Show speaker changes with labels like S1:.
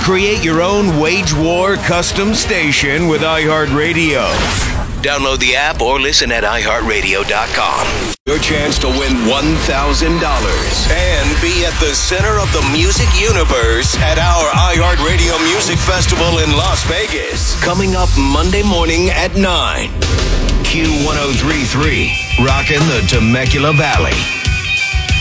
S1: Create your own Wage War custom station with iHeartRadio. Download the app or listen at iHeartRadio.com. Your chance to win $1,000 and be at the center of the music universe at our iHeartRadio Music Festival in Las Vegas. Coming up Monday morning at 9. Q1033, rocking the Temecula Valley.